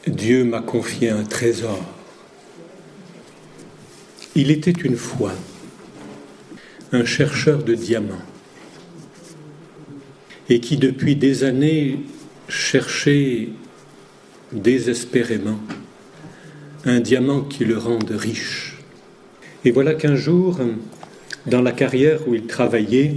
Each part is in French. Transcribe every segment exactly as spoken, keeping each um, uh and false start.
Dieu m'a confié un trésor. Il était une fois un chercheur de diamants et qui depuis des années cherchait désespérément un diamant qui le rende riche. Et voilà qu'un jour, dans la carrière où il travaillait,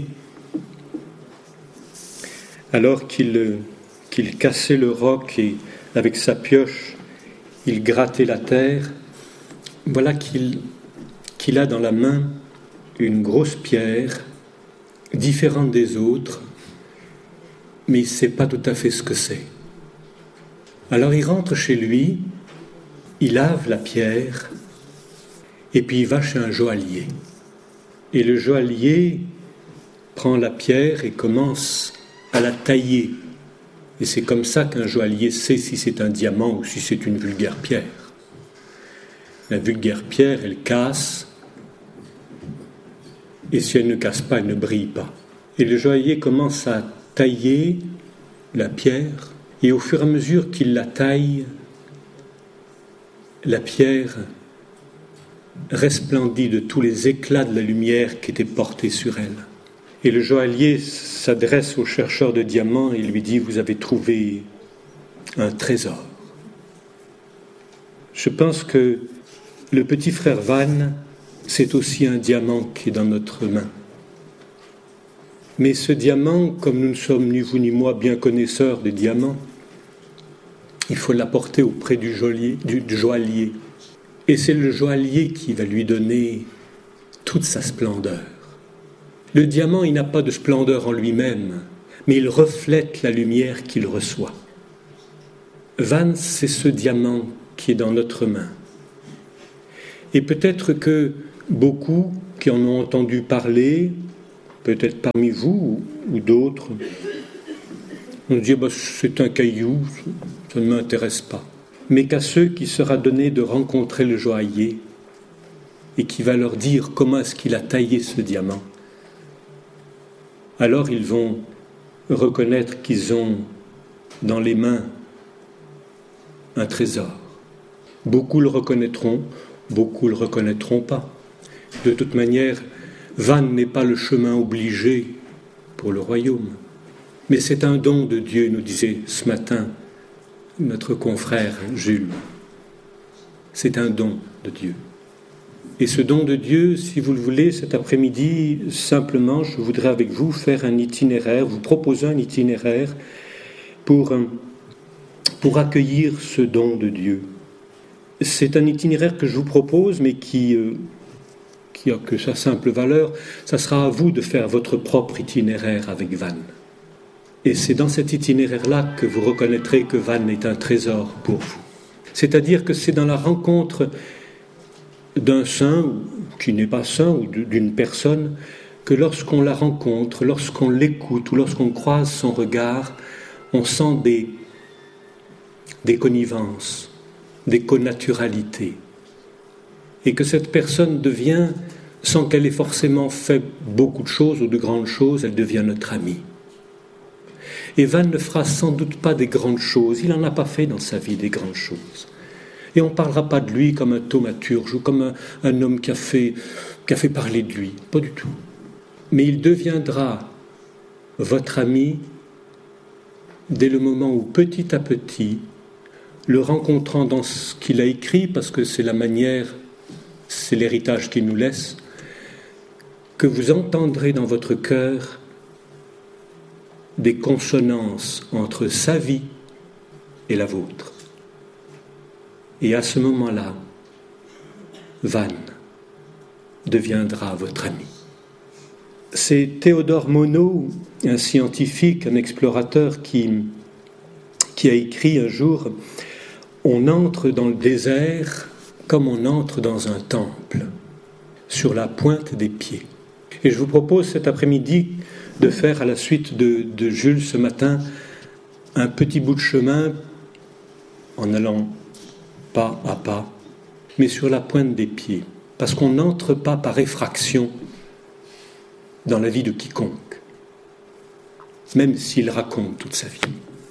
alors qu'il, qu'il cassait le roc et avec sa pioche, il grattait la terre, voilà qu'il, qu'il a dans la main une grosse pierre, différente des autres, mais il ne sait pas tout à fait ce que c'est. Alors il rentre chez lui, il lave la pierre, et puis il va chez un joaillier. Et le joaillier prend la pierre et commence à la tailler. Et c'est comme ça qu'un joaillier sait si c'est un diamant ou si c'est une vulgaire pierre. La vulgaire pierre, elle casse, et si elle ne casse pas, elle ne brille pas. Et le joaillier commence à tailler la pierre, et au fur et à mesure qu'il la taille, la pierre resplendit de tous les éclats de la lumière qui étaient portés sur elle. Et le joaillier s'adresse au chercheur de diamants et lui dit « Vous avez trouvé un trésor ». Je pense que le petit frère Van, c'est aussi un diamant qui est dans notre main. Mais ce diamant, comme nous ne sommes ni vous ni moi bien connaisseurs des diamants, il faut l'apporter auprès du joaillier, du joaillier. Et c'est le joaillier qui va lui donner toute sa splendeur. Le diamant, il n'a pas de splendeur en lui-même, mais il reflète la lumière qu'il reçoit. Van, c'est ce diamant qui est dans notre main. Et peut-être que beaucoup qui en ont entendu parler, peut-être parmi vous ou, ou d'autres, on dit bah, c'est un caillou, ça ne m'intéresse pas. Mais qu'à ceux qui sera donné de rencontrer le joaillier et qui va leur dire comment est-ce qu'il a taillé ce diamant, alors ils vont reconnaître qu'ils ont dans les mains un trésor. Beaucoup le reconnaîtront, beaucoup ne le reconnaîtront pas. De toute manière, Van n'est pas le chemin obligé pour le royaume. Mais c'est un don de Dieu, nous disait ce matin notre confrère Jules. C'est un don de Dieu. Et ce don de Dieu, si vous le voulez, cet après-midi, simplement, je voudrais avec vous faire un itinéraire, vous proposer un itinéraire pour, pour accueillir ce don de Dieu. C'est un itinéraire que je vous propose, mais qui, euh, qui a que sa simple valeur. Ça sera à vous de faire votre propre itinéraire avec Van. Et c'est dans cet itinéraire-là que vous reconnaîtrez que Van est un trésor pour vous. C'est-à-dire que c'est dans la rencontre d'un saint, qui n'est pas saint, ou d'une personne, que lorsqu'on la rencontre, lorsqu'on l'écoute, ou lorsqu'on croise son regard, on sent des, des connivences, des connaturalités. Et que cette personne devient, sans qu'elle ait forcément fait beaucoup de choses ou de grandes choses, elle devient notre amie. Et Van ne fera sans doute pas des grandes choses, il n'en a pas fait dans sa vie des grandes choses. Et on ne parlera pas de lui comme un thaumaturge ou comme un, un homme qui a, fait, qui a fait parler de lui, pas du tout. Mais il deviendra votre ami dès le moment où petit à petit, le rencontrant dans ce qu'il a écrit, parce que c'est la manière, c'est l'héritage qu'il nous laisse, que vous entendrez dans votre cœur des consonances entre sa vie et la vôtre. Et à ce moment-là, Van deviendra votre ami. C'est Théodore Monod, un scientifique, un explorateur, qui, qui a écrit un jour « On entre dans le désert comme on entre dans un temple, sur la pointe des pieds ». Et je vous propose cet après-midi de faire, à la suite de, de Jules ce matin, un petit bout de chemin en allant pas à pas, mais sur la pointe des pieds, parce qu'on n'entre pas par effraction dans la vie de quiconque, même s'il raconte toute sa vie.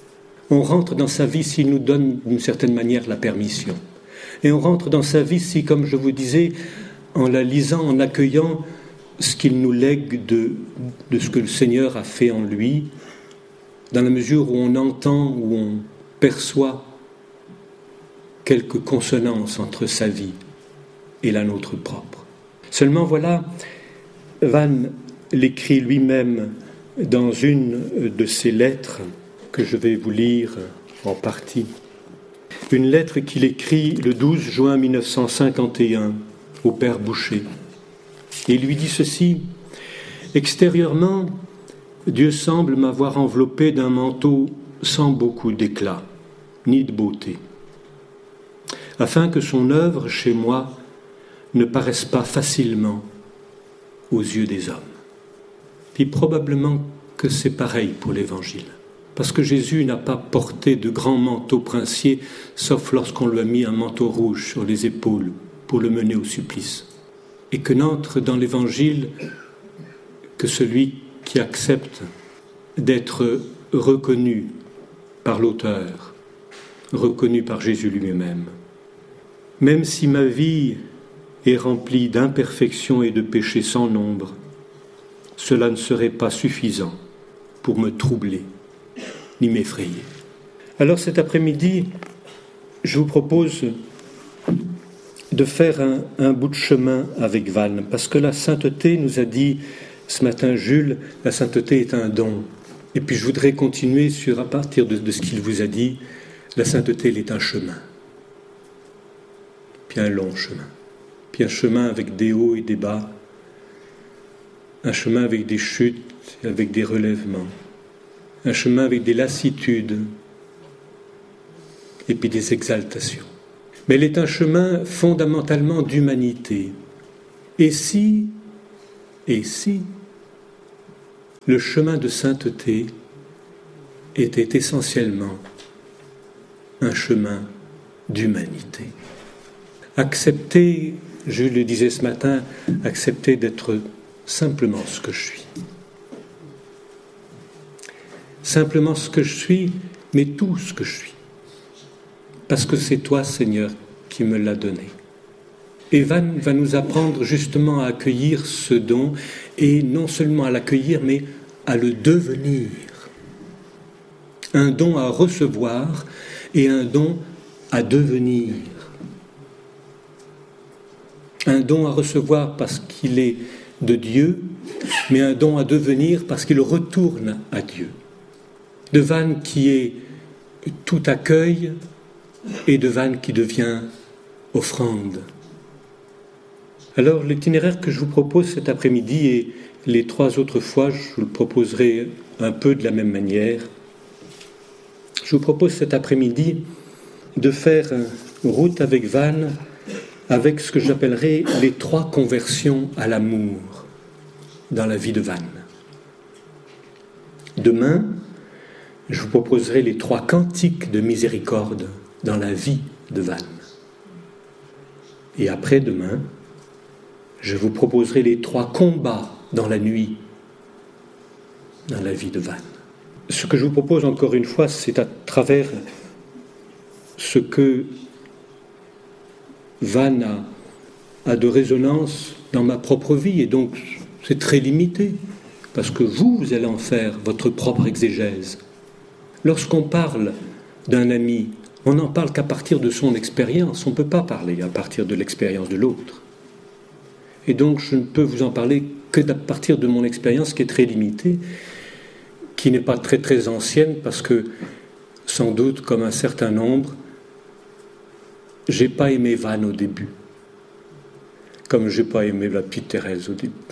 On rentre dans sa vie s'il nous donne d'une certaine manière la permission. Et on rentre dans sa vie si, comme je vous disais, en la lisant, en accueillant ce qu'il nous lègue de, de ce que le Seigneur a fait en lui, dans la mesure où on entend, où on perçoit quelques consonances entre sa vie et la nôtre propre. Seulement voilà, Van l'écrit lui-même dans une de ses lettres que je vais vous lire en partie. Une lettre qu'il écrit le douze juin mille neuf cent cinquante et un au père Boucher. Et il lui dit ceci: « Extérieurement, Dieu semble m'avoir enveloppé d'un manteau sans beaucoup d'éclat, ni de beauté, afin que son œuvre chez moi ne paraisse pas facilement aux yeux des hommes. » Puis probablement que c'est pareil pour l'Évangile, parce que Jésus n'a pas porté de grands manteaux princiers, sauf lorsqu'on lui a mis un manteau rouge sur les épaules pour le mener au supplice, et que n'entre dans l'Évangile que celui qui accepte d'être reconnu par l'auteur, reconnu par Jésus lui-même. Même si ma vie est remplie d'imperfections et de péchés sans nombre, cela ne serait pas suffisant pour me troubler ni m'effrayer. Alors cet après-midi, je vous propose de faire un, un bout de chemin avec Van, parce que la sainteté, nous a dit ce matin Jules, la sainteté est un don. Et puis je voudrais continuer sur, à partir de, de ce qu'il vous a dit, la sainteté, elle est un chemin. Puis un long chemin. Puis un chemin avec des hauts et des bas. Un chemin avec des chutes, avec des relèvements. Un chemin avec des lassitudes. Et puis des exaltations. Mais elle est un chemin fondamentalement d'humanité. Et si, et si, le chemin de sainteté était essentiellement un chemin d'humanité. Accepter, je le disais ce matin, accepter d'être simplement ce que je suis. Simplement ce que je suis, mais tout ce que je suis. Parce que c'est toi, Seigneur, qui me l'as donné. Et Van va nous apprendre justement à accueillir ce don, et non seulement à l'accueillir, mais à le devenir. Un don à recevoir et un don à devenir. Un don à recevoir parce qu'il est de Dieu, mais un don à devenir parce qu'il retourne à Dieu. De Van qui est tout accueil et de Van qui devient offrande. Alors l'itinéraire que je vous propose cet après-midi et les trois autres fois, je vous le proposerai un peu de la même manière. Je vous propose cet après-midi de faire route avec Van, avec ce que j'appellerais les trois conversions à l'amour dans la vie de Van. Demain, je vous proposerai les trois cantiques de miséricorde dans la vie de Van. Et après-demain, je vous proposerai les trois combats dans la nuit, dans la vie de Van. Ce que je vous propose encore une fois, c'est à travers ce que Van a, a de résonance dans ma propre vie, et donc c'est très limité, parce que vous, vous allez en faire votre propre exégèse. Lorsqu'on parle d'un ami, on n'en parle qu'à partir de son expérience, on ne peut pas parler à partir de l'expérience de l'autre. Et donc je ne peux vous en parler que à partir de mon expérience qui est très limitée, qui n'est pas très très ancienne, parce que sans doute, comme un certain nombre, j'ai pas aimé Van au début, comme j'ai pas aimé la petite Thérèse au début.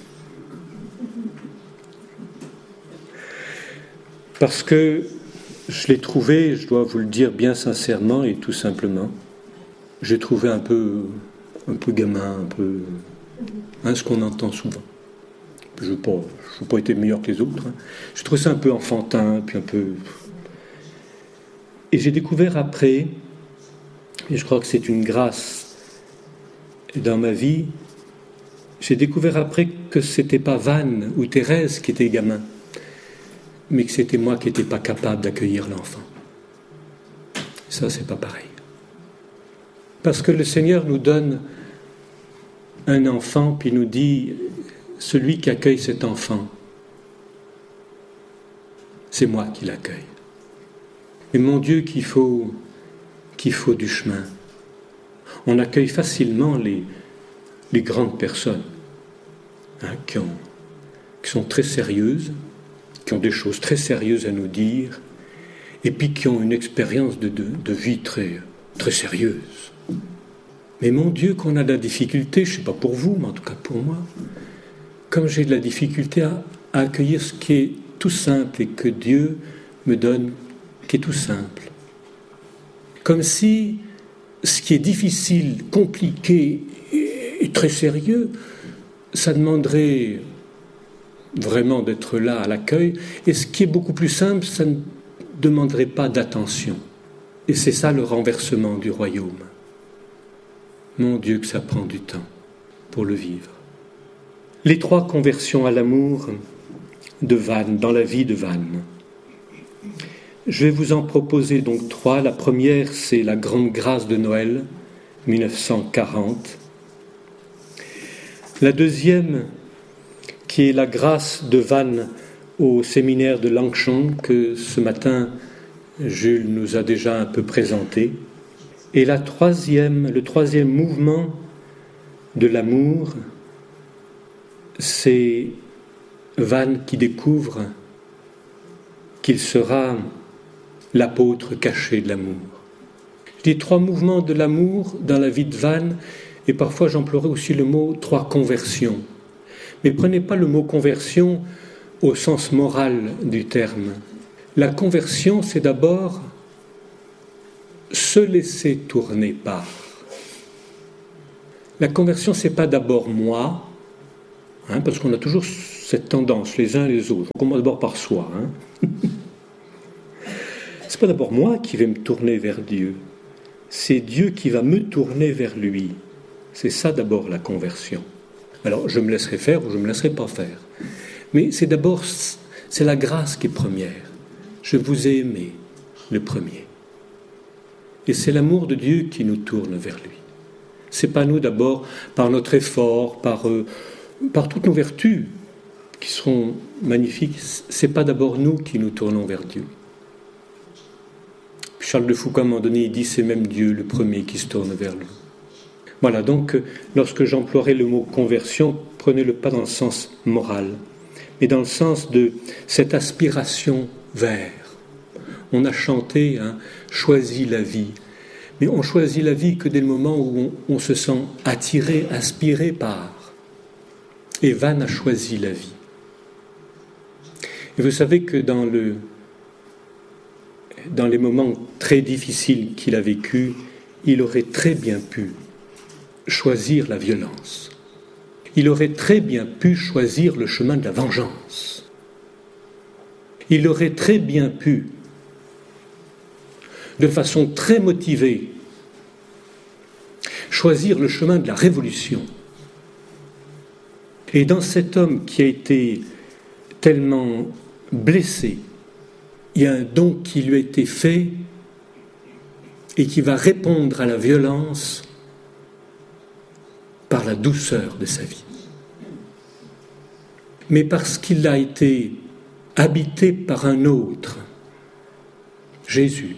Parce que je l'ai trouvé, je dois vous le dire bien sincèrement et tout simplement, j'ai trouvé un peu, un peu gamin, un peu, hein, ce qu'on entend souvent. Je n'ai pas, pas été meilleur que les autres. Hein. Je trouve ça un peu enfantin, puis un peu. Et j'ai découvert après, et je crois que c'est une grâce dans ma vie, j'ai découvert après que c'était pas Van ou Thérèse qui était gamin, mais que c'était moi qui n'étais pas capable d'accueillir l'enfant. Ça, c'est pas pareil. Parce que le Seigneur nous donne un enfant, puis nous dit, celui qui accueille cet enfant, c'est moi qui l'accueille. Et mon Dieu, qu'il faut, qu'il faut du chemin. On accueille facilement les, les grandes personnes hein, qui, ont, qui sont très sérieuses, qui ont des choses très sérieuses à nous dire, et puis qui ont une expérience de, de, de vie très, très sérieuse. Mais mon Dieu, qu'on a de la difficulté, je ne sais pas pour vous, mais en tout cas pour moi, comme j'ai de la difficulté à, à accueillir ce qui est tout simple et que Dieu me donne, qui est tout simple. Comme si ce qui est difficile, compliqué et, et très sérieux, ça demanderait vraiment d'être là à l'accueil, et ce qui est beaucoup plus simple, ça ne demanderait pas d'attention. Et c'est ça le renversement du royaume. Mon Dieu, que ça prend du temps pour le vivre. Les trois conversions à l'amour de Vannes, dans la vie de Vannes. Je vais vous en proposer donc trois. La première, c'est la Grande Grâce de Noël, dix-neuf cent quarante. La deuxième, qui est la grâce de Vannes au séminaire de Langchamp, que ce matin Jules nous a déjà un peu présenté. Et la troisième, le troisième mouvement de l'amour, c'est Vannes qui découvre qu'il sera l'apôtre caché de l'amour. Je dis trois mouvements de l'amour dans la vie de Vannes, et parfois j'emploierai aussi le mot trois conversions. Mais prenez pas le mot conversion au sens moral du terme. La conversion, c'est d'abord se laisser tourner par. La conversion, c'est pas d'abord moi, hein, parce qu'on a toujours cette tendance, les uns les autres. On commence d'abord par soi. Hein. C'est pas d'abord moi qui vais me tourner vers Dieu. C'est Dieu qui va me tourner vers lui. C'est ça d'abord la conversion. Alors, je me laisserai faire ou je ne me laisserai pas faire. Mais c'est d'abord, c'est la grâce qui est première. Je vous ai aimé, le premier. Et c'est l'amour de Dieu qui nous tourne vers lui. C'est pas nous d'abord, par notre effort, par, euh, par toutes nos vertus, qui seront magnifiques, c'est pas d'abord nous qui nous tournons vers Dieu. Puis Charles de Foucault, à un moment donné, il dit, c'est même Dieu le premier qui se tourne vers lui. Voilà, donc, lorsque j'emploierai le mot conversion, prenez-le pas dans le sens moral, mais dans le sens de cette aspiration vers. On a chanté, hein, choisi la vie. Mais on choisit la vie que dès le moment où on, on se sent attiré, aspiré par. Et Vannes a choisi la vie. Et vous savez que dans, le, dans les moments très difficiles qu'il a vécus, il aurait très bien pu choisir la violence. Il aurait très bien pu choisir le chemin de la vengeance. Il aurait très bien pu, de façon très motivée, choisir le chemin de la révolution. Et dans cet homme qui a été tellement blessé, il y a un don qui lui a été fait et qui va répondre à la violence par la douceur de sa vie. Mais parce qu'il a été habité par un autre, Jésus,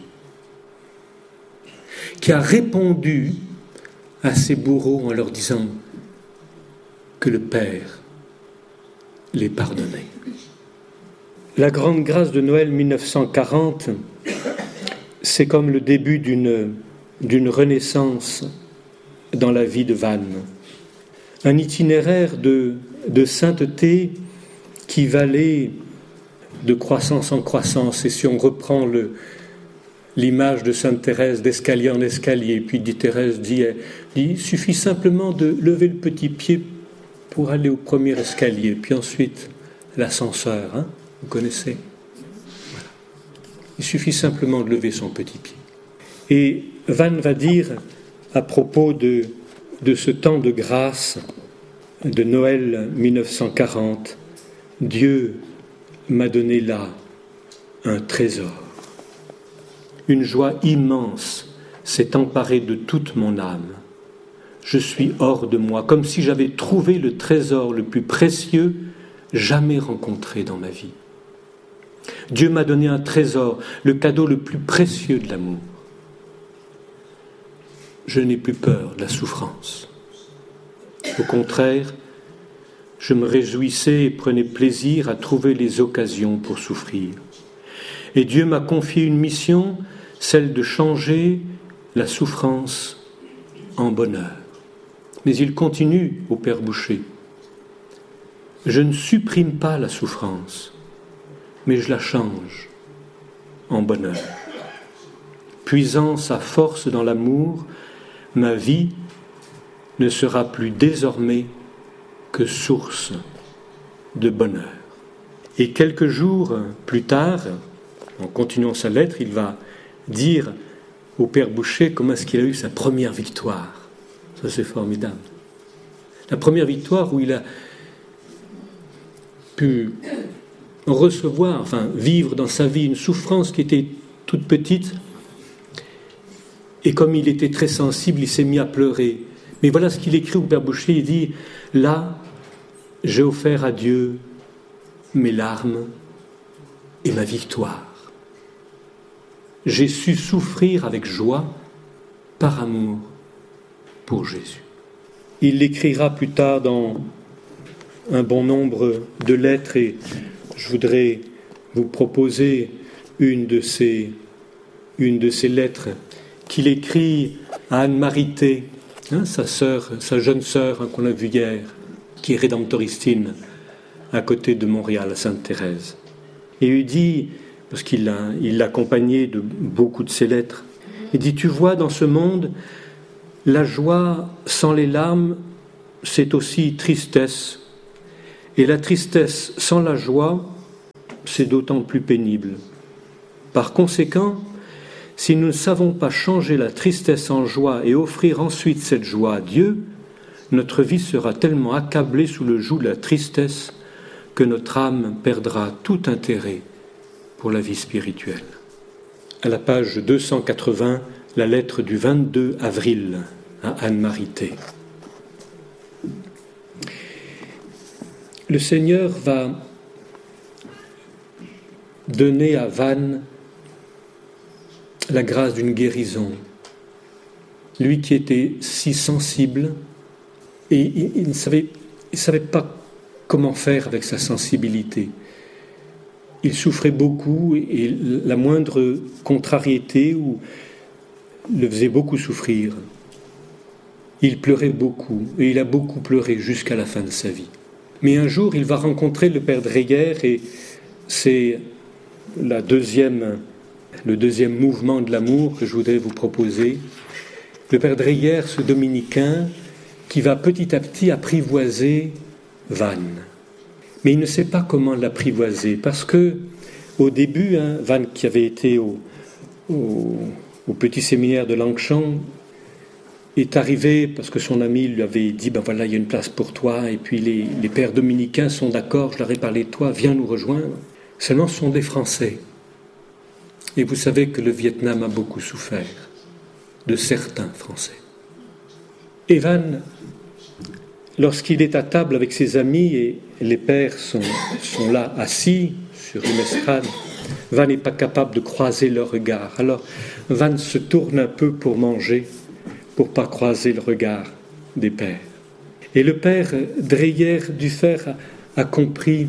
qui a répondu à ses bourreaux en leur disant que le Père les pardonnait. La Grande Grâce de Noël dix-neuf cent quarante, c'est comme le début d'une, d'une renaissance dans la vie de Vannes. Un itinéraire de, de sainteté qui va aller de croissance en croissance. Et si on reprend le, l'image de Sainte Thérèse d'escalier en escalier, puis dit Thérèse dit, dit, il suffit simplement de lever le petit pied pour aller au premier escalier, puis ensuite l'ascenseur, hein, vous connaissez. Voilà. Il suffit simplement de lever son petit pied. Et Vannes va dire à propos de, de ce temps de grâce de Noël dix-neuf cent quarante, Dieu m'a donné là un trésor. une joie immense s'est emparée de toute mon âme. Je suis hors de moi, comme si j'avais trouvé le trésor le plus précieux jamais rencontré dans ma vie. Dieu m'a donné un trésor, le cadeau le plus précieux de l'amour. Je n'ai plus peur de la souffrance. Au contraire, je me réjouissais et prenais plaisir à trouver les occasions pour souffrir. Et Dieu m'a confié une mission, celle de changer la souffrance en bonheur. Mais il continue au Père Boucher. Je ne supprime pas la souffrance, mais je la change en bonheur. Puisant sa force dans l'amour, ma vie ne sera plus désormais que source de bonheur. Et quelques jours plus tard, en continuant sa lettre, il va dire au Père Boucher comment est-ce qu'il a eu sa première victoire. Ça, c'est formidable. La première victoire où il a pu recevoir, enfin vivre dans sa vie une souffrance qui était toute petite. Et comme il était très sensible, il s'est mis à pleurer. Mais voilà ce qu'il écrit au Père Boucher, il dit « Là, j'ai offert à Dieu mes larmes et ma victoire. J'ai su souffrir avec joie par amour pour Jésus. » Il l'écrira plus tard dans un bon nombre de lettres et je voudrais vous proposer une de ces, une de ces lettres qu'il écrit à Anne-Marité, hein, sa sœur, sa jeune sœur hein, qu'on a vue hier, qui est rédemptoristine à côté de Montréal, à Sainte-Thérèse. Et il dit, parce qu'il l'a, il l'a accompagné de beaucoup de ses lettres, il dit « Tu vois, dans ce monde, la joie sans les larmes, c'est aussi tristesse. Et la tristesse sans la joie, c'est d'autant plus pénible. Par conséquent, si nous ne savons pas changer la tristesse en joie et offrir ensuite cette joie à Dieu, notre vie sera tellement accablée sous le joug de la tristesse que notre âme perdra tout intérêt pour la vie spirituelle. » À la page deux cent quatre-vingts, la lettre du vingt-deux avril à Anne-Marité. Le Seigneur va donner à Van la grâce d'une guérison. Lui qui était si sensible, et il, il ne savait, il savait pas comment faire avec sa sensibilité. Il souffrait beaucoup et la moindre contrariété ou le faisait beaucoup souffrir. Il pleurait beaucoup et il a beaucoup pleuré jusqu'à la fin de sa vie. Mais un jour, il va rencontrer le Père Dreyer et c'est la deuxième, le deuxième mouvement de l'amour que je voudrais vous proposer. Le Père Dreyer, ce dominicain, qui va petit à petit apprivoiser Van. Mais il ne sait pas comment l'apprivoiser, parce que au début, hein, Van, qui avait été au, au, au petit séminaire de Langshan, est arrivé parce que son ami lui avait dit ben voilà, il y a une place pour toi, et puis les, les pères dominicains sont d'accord, je leur ai parlé de toi, viens nous rejoindre. Seulement, ce sont des Français. Et vous savez que le Vietnam a beaucoup souffert de certains Français. Et Van, lorsqu'il est à table avec ses amis et les pères sont, sont là assis sur une estrade, Van n'est pas capable de croiser leur regard. Alors Van se tourne un peu pour manger, pour ne pas croiser le regard des pères. Et le père Dreyer du Fer a, a, compris,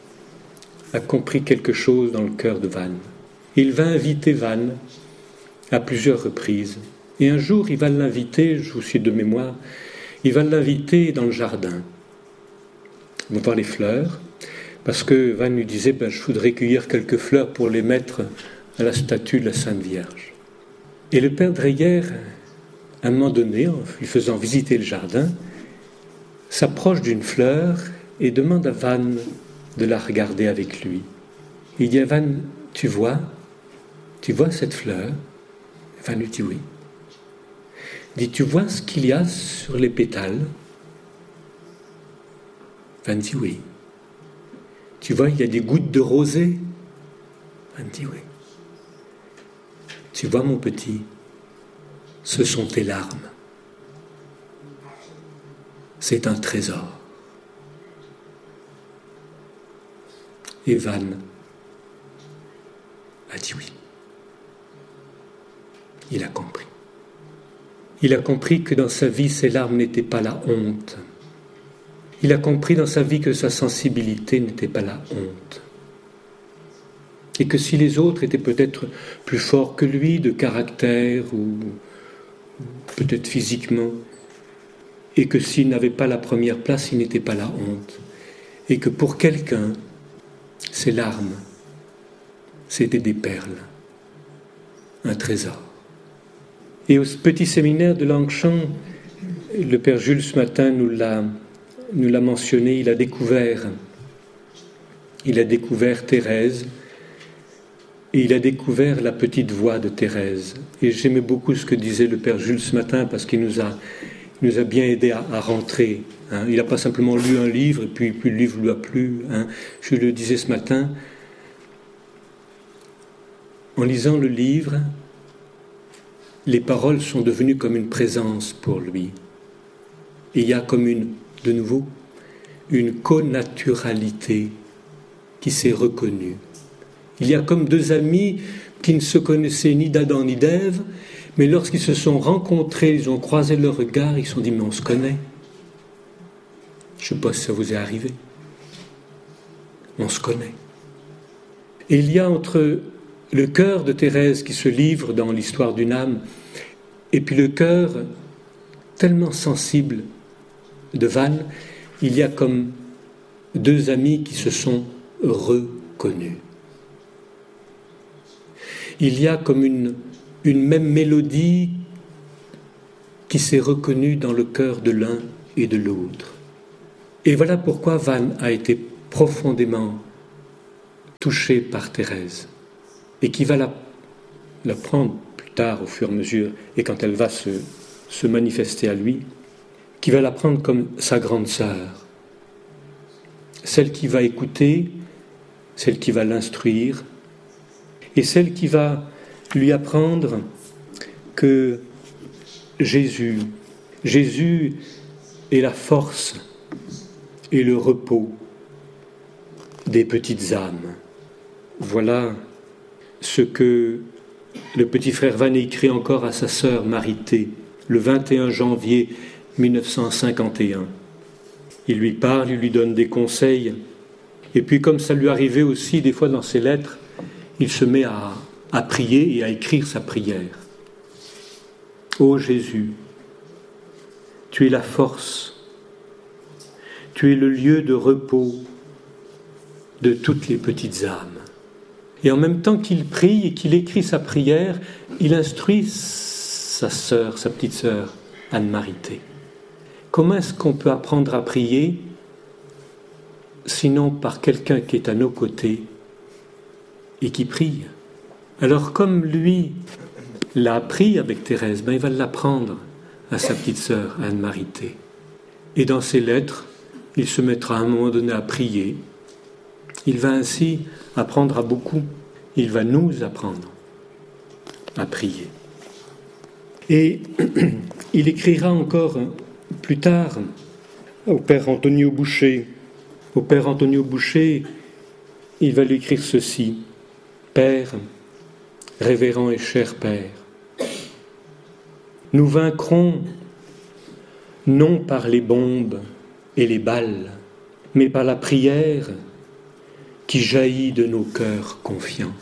a compris quelque chose dans le cœur de Van. Il va inviter Van à plusieurs reprises. Et un jour, il va l'inviter, je vous suis de mémoire, il va l'inviter dans le jardin. Il va voir les fleurs, parce que Van lui disait ben, « je voudrais cueillir quelques fleurs pour les mettre à la statue de la Sainte Vierge ». Et le père Dreyer, à un moment donné, en lui faisant visiter le jardin, s'approche d'une fleur et demande à Van de la regarder avec lui. Il dit à Van « tu vois, tu vois cette fleur ?» Van lui dit « oui ». Il dit « tu vois ce qu'il y a sur les pétales ?» Van dit « oui ». « Tu vois, il y a des gouttes de rosée ?» Van dit « oui ». Tu vois mon petit, ce sont tes larmes. C'est un trésor. Et Van a dit oui. Il a compris. Il a compris que dans sa vie, ses larmes n'étaient pas la honte. Il a compris dans sa vie que sa sensibilité n'était pas la honte. Et que si les autres étaient peut-être plus forts que lui, de caractère ou peut-être physiquement, et que s'il n'avait pas la première place, il n'était pas la honte. Et que pour quelqu'un, ses larmes, c'était des perles, un trésor. Et au petit séminaire de Langchamp, le Père Jules ce matin nous l'a, nous l'a mentionné, il a découvert, il a découvert Thérèse, et il a découvert la petite voix de Thérèse. Et j'aimais beaucoup ce que disait le Père Jules ce matin, parce qu'il nous a, il nous a bien aidé à, à rentrer. Hein. Il n'a pas simplement lu un livre, et puis, puis le livre lui a plu. Hein. Je le disais ce matin, en lisant le livre, les paroles sont devenues comme une présence pour lui. Et il y a comme une, de nouveau, une connaturalité qui s'est reconnue. Il y a comme deux amis qui ne se connaissaient ni d'Adam ni d'Ève, mais lorsqu'ils se sont rencontrés, ils ont croisé leurs regards, ils se sont dit « mais on se connaît ». Je ne sais pas si ça vous est arrivé. On se connaît. Et il y a entre le cœur de Thérèse qui se livre dans l'histoire d'une âme, et puis le cœur tellement sensible de Van, il y a comme deux amis qui se sont reconnus. Il y a comme une, une même mélodie qui s'est reconnue dans le cœur de l'un et de l'autre. Et voilà pourquoi Van a été profondément touché par Thérèse, et qui va la, la prendre plus tard au fur et à mesure, et quand elle va se, se manifester à lui, qui va la prendre comme sa grande sœur, celle qui va écouter, celle qui va l'instruire, et celle qui va lui apprendre que Jésus, Jésus est la force et le repos des petites âmes. Voilà ce que le petit frère Van écrit encore à sa sœur Marité, le vingt et un janvier mille neuf cent cinquante et un. Il lui parle, il lui donne des conseils, et puis comme ça lui arrivait aussi des fois dans ses lettres, il se met à, à prier et à écrire sa prière. Ô Jésus, tu es la force, tu es le lieu de repos de toutes les petites âmes. Et en même temps qu'il prie et qu'il écrit sa prière, il instruit sa sœur, sa petite sœur, Anne-Marité. Comment est-ce qu'on peut apprendre à prier sinon par quelqu'un qui est à nos côtés et qui prie? Alors comme lui l'a appris avec Thérèse, ben il va l'apprendre à sa petite sœur Anne-Marité. Et dans ses lettres, il se mettra à un moment donné à prier. Il va ainsi apprendre à beaucoup. Il va nous apprendre à prier. Et il écrira encore plus tard au Père Antonio Boucher. Au Père Antonio Boucher, il va lui écrire ceci. Père, révérend et cher Père, nous vaincrons non par les bombes et les balles, mais par la prière qui jaillit de nos cœurs confiants.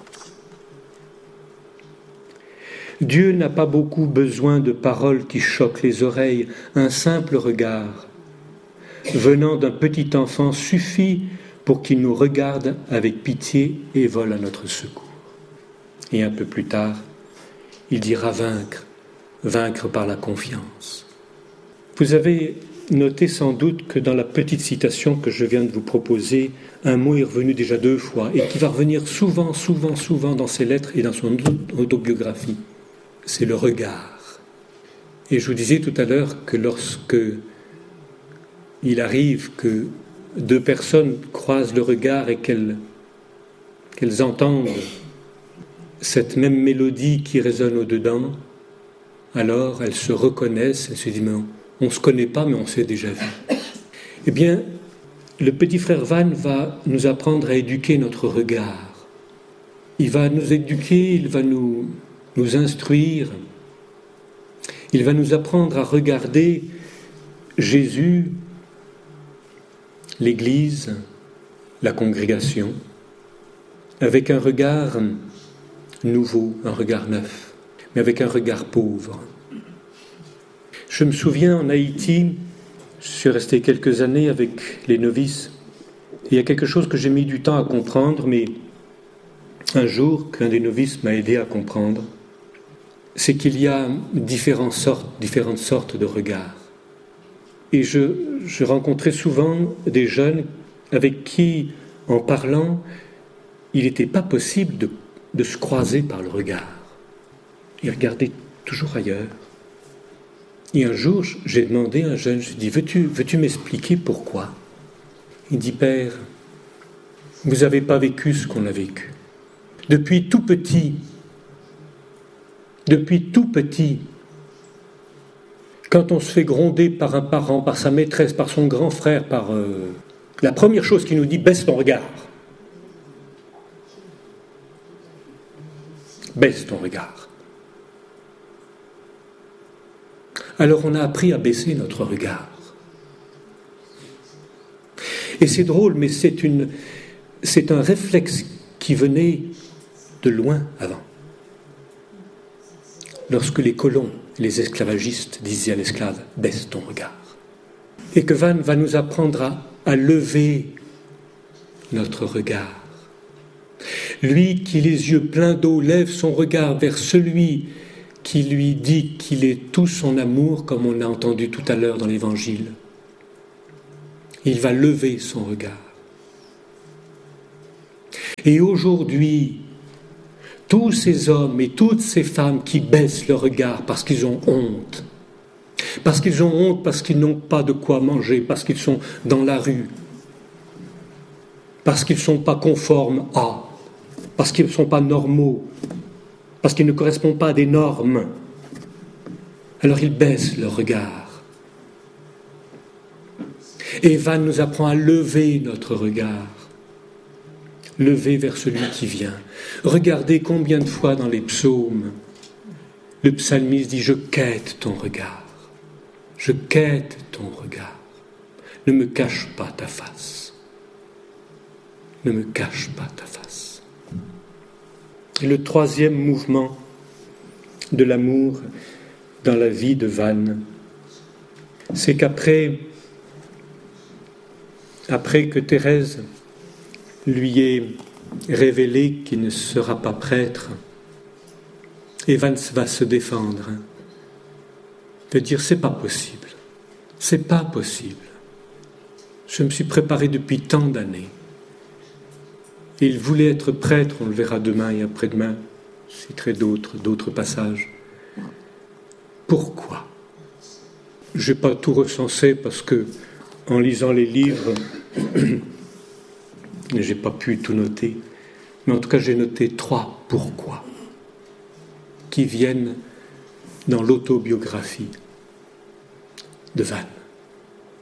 Dieu n'a pas beaucoup besoin de paroles qui choquent les oreilles. Un simple regard venant d'un petit enfant suffit pour qu'il nous regarde avec pitié et vole à notre secours. Et un peu plus tard, il dira vaincre, vaincre par la confiance. Vous avez noté sans doute que dans la petite citation que je viens de vous proposer, un mot est revenu déjà deux fois et qui va revenir souvent, souvent, souvent dans ses lettres et dans son autobiographie. C'est le regard. Et je vous disais tout à l'heure que lorsque il arrive que deux personnes croisent le regard et qu'elles, qu'elles entendent cette même mélodie qui résonne au-dedans, alors elles se reconnaissent, elles se disent, mais on ne se connaît pas, mais on s'est déjà vu. Eh bien, le petit frère Van va nous apprendre à éduquer notre regard. Il va nous éduquer, il va nous, nous instruire. Il va nous apprendre à regarder Jésus, l'Église, la congrégation, avec un regard nouveau, un regard neuf, mais avec un regard pauvre. Je me souviens en Haïti, je suis resté quelques années avec les novices. Il y a quelque chose que j'ai mis du temps à comprendre, mais un jour qu'un des novices m'a aidé à comprendre, c'est qu'il y a différentes sortes, différentes sortes de regards. Et je, je rencontrais souvent des jeunes avec qui, en parlant, il n'était pas possible de, de se croiser par le regard. Ils regardaient toujours ailleurs. Et un jour, j'ai demandé à un jeune, je lui ai dit, veux-tu, veux-tu m'expliquer pourquoi ? Il dit, Père, vous n'avez pas vécu ce qu'on a vécu. Depuis tout petit, depuis tout petit, quand on se fait gronder par un parent, par sa maîtresse, par son grand frère, par euh, la première chose qu'il nous dit, baisse ton regard. Baisse ton regard. Alors on a appris à baisser notre regard. Et c'est drôle, mais c'est, une, c'est un réflexe qui venait de loin avant. Lorsque les colons, les esclavagistes disaient à l'esclave « baisse ton regard ». Et que Van va nous apprendre à, à lever notre regard. Lui qui, les yeux pleins d'eau, lève son regard vers celui qui lui dit qu'il est tout son amour, comme on a entendu tout à l'heure dans l'Évangile. Il va lever son regard. Et aujourd'hui, tous ces hommes et toutes ces femmes qui baissent leur regard parce qu'ils ont honte, parce qu'ils ont honte, parce qu'ils n'ont pas de quoi manger, parce qu'ils sont dans la rue, parce qu'ils ne sont pas conformes à, parce qu'ils ne sont pas normaux, parce qu'ils ne correspondent pas à des normes, alors ils baissent leur regard. Et Van nous apprend à lever notre regard, lever vers celui qui vient. Regardez combien de fois dans les psaumes, le psalmiste dit « Je quête ton regard, je quête ton regard, ne me cache pas ta face, ne me cache pas ta face. » Et le troisième mouvement de l'amour dans la vie de Van, c'est qu'après après que Thérèse lui ait révélé qu'il ne sera pas prêtre, et Van va se défendre, de dire c'est pas possible, c'est pas possible. Je me suis préparé depuis tant d'années. Il voulait être prêtre, on le verra demain et après-demain, je citerai d'autres, d'autres passages. Pourquoi ? Je n'ai pas tout recensé parce que, en lisant les livres, je n'ai pas pu tout noter, mais en tout cas j'ai noté trois pourquoi qui viennent dans l'autobiographie de Van. Pourquoi ?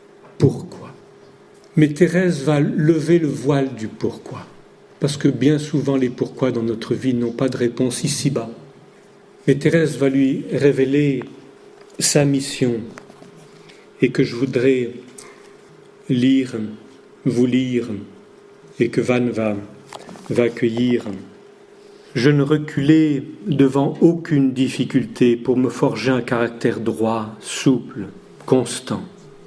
Mais Thérèse va lever le voile du pourquoi, parce que bien souvent les pourquoi dans notre vie n'ont pas de réponse ici-bas. Mais Thérèse va lui révéler sa mission, et que je voudrais lire, vous lire, et que Van va, va accueillir. Je ne reculais devant aucune difficulté pour me forger un caractère droit, souple, constant.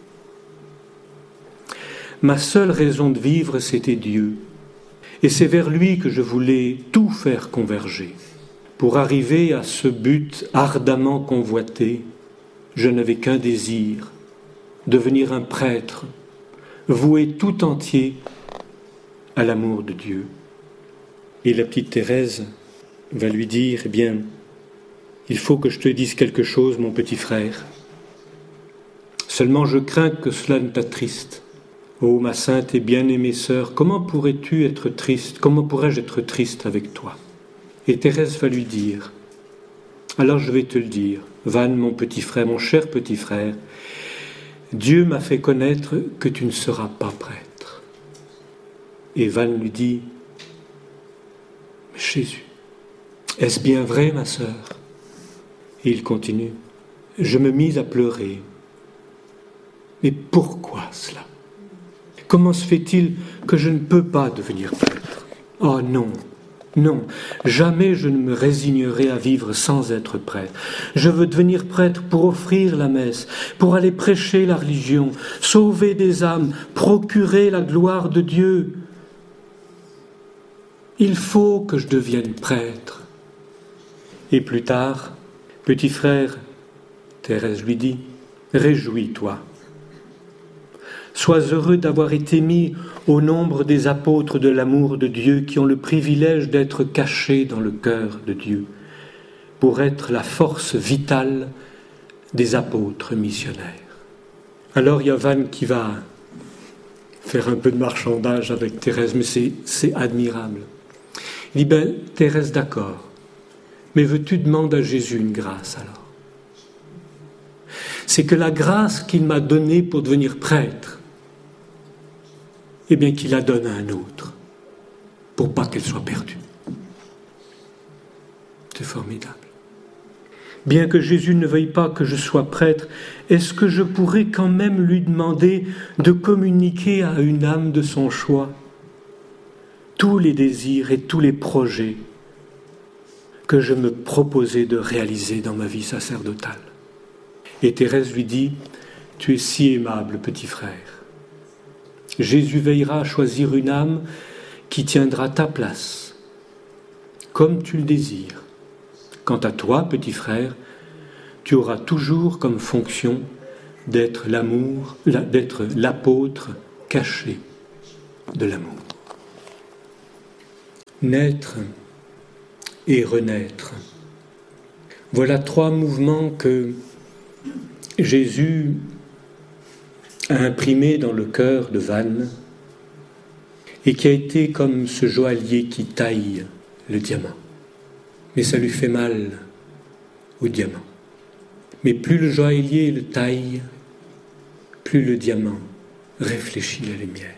Ma seule raison de vivre, c'était Dieu, et c'est vers lui que je voulais tout faire converger. Pour arriver à ce but ardemment convoité, je n'avais qu'un désir, devenir un prêtre, voué tout entier à l'amour de Dieu. Et la petite Thérèse va lui dire, eh bien, il faut que je te dise quelque chose, mon petit frère. Seulement je crains que cela ne t'attriste. Ô ma sainte et bien-aimée sœur, comment pourrais-tu être triste, comment pourrais-je être triste avec toi ? Et Thérèse va lui dire, alors je vais te le dire, Van, mon petit frère, mon cher petit frère, Dieu m'a fait connaître que tu ne seras pas prêtre. Et Van lui dit, mais Jésus, est-ce bien vrai, ma sœur? Et il continue, je me mis à pleurer. Mais pourquoi cela? Comment se fait-il que je ne peux pas devenir prêtre? Oh non, non, jamais je ne me résignerai à vivre sans être prêtre. Je veux devenir prêtre pour offrir la messe, pour aller prêcher la religion, sauver des âmes, procurer la gloire de Dieu. Il faut que je devienne prêtre. Et plus tard, petit frère, Thérèse lui dit, réjouis-toi. Sois heureux d'avoir été mis au nombre des apôtres de l'amour de Dieu qui ont le privilège d'être cachés dans le cœur de Dieu pour être la force vitale des apôtres missionnaires. Alors il y a Van qui va faire un peu de marchandage avec Thérèse, mais c'est, c'est admirable. Il dit, ben Thérèse, d'accord, mais veux-tu demander à Jésus une grâce alors? C'est que la grâce qu'il m'a donnée pour devenir prêtre, eh bien qu'il la donne à un autre, pour pas qu'elle soit perdue. C'est formidable. Bien que Jésus ne veuille pas que je sois prêtre, est-ce que je pourrais quand même lui demander de communiquer à une âme de son choix tous les désirs et tous les projets que je me proposais de réaliser dans ma vie sacerdotale? Et Thérèse lui dit, tu es si aimable, petit frère. Jésus veillera à choisir une âme qui tiendra ta place, comme tu le désires. Quant à toi, petit frère, tu auras toujours comme fonction d'être l'amour, d'être l'apôtre caché de l'amour. Naître et renaître. Voilà trois mouvements que Jésus a imprimé dans le cœur de Van et qui a été comme ce joaillier qui taille le diamant. Mais ça lui fait mal au diamant. Mais plus le joaillier le taille, plus le diamant réfléchit la lumière.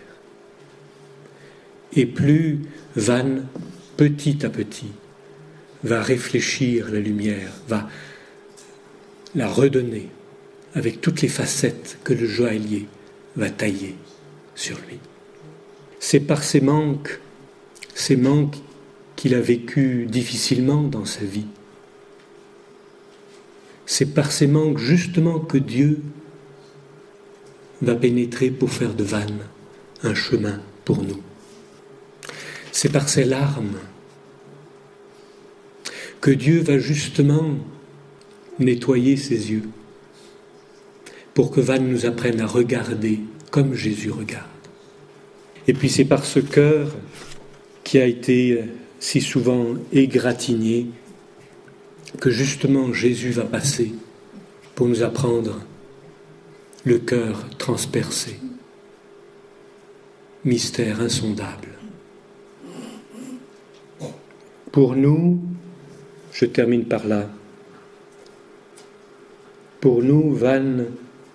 Et plus Van, petit à petit, va réfléchir la lumière, va la redonner avec toutes les facettes que le joaillier va tailler sur lui. C'est par ces manques, ces manques qu'il a vécu difficilement dans sa vie. C'est par ces manques justement que Dieu va pénétrer pour faire de Van un chemin pour nous. C'est par ces larmes que Dieu va justement nettoyer ses yeux pour que Van nous apprenne à regarder comme Jésus regarde. Et puis c'est par ce cœur qui a été si souvent égratigné que justement Jésus va passer pour nous apprendre le cœur transpercé, mystère insondable. Pour nous, je termine par là, pour nous, Van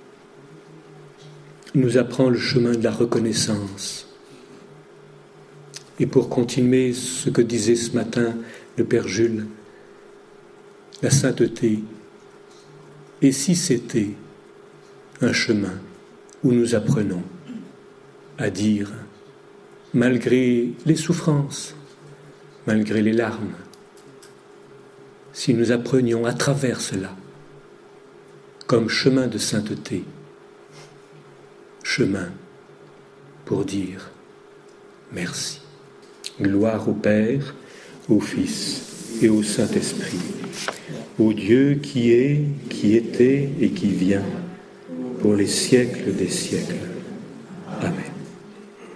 nous apprend le chemin de la reconnaissance. Et pour continuer ce que disait ce matin le Père Jules, la sainteté, et si c'était un chemin où nous apprenons à dire, malgré les souffrances, malgré les larmes, si nous apprenions à travers cela, comme chemin de sainteté, chemin pour dire merci. Gloire au Père, au Fils et au Saint-Esprit, au Dieu qui est, qui était et qui vient, pour les siècles des siècles.